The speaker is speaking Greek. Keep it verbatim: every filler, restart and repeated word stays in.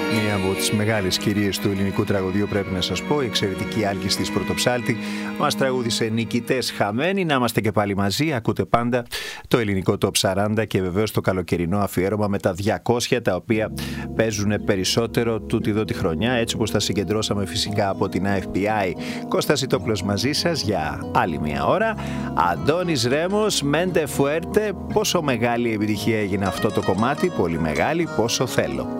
Μία από τις μεγάλες κυρίες του ελληνικού τραγωδίου, πρέπει να σας πω, η εξαιρετική Άλκης της Πρωτοψάλτη, μας τραγούδισε «Νικητές χαμένοι». Να είμαστε και πάλι μαζί, ακούτε πάντα το ελληνικό Top σαράντα και βεβαίως το καλοκαιρινό αφιέρωμα με τα διακόσια, τα οποία παίζουν περισσότερο τούτη εδώ τη χρονιά, έτσι όπως τα συγκεντρώσαμε φυσικά από την Εφ Μπι Άι. Κώστας Ιτόπουλος μαζί σας για άλλη μια ώρα. Αντώνης Ρέμος, Μέντε Φουέρτε. Πόσο μεγάλη επιτυχία έγινε αυτό το κομμάτι, πολύ μεγάλη, πόσο θέλω.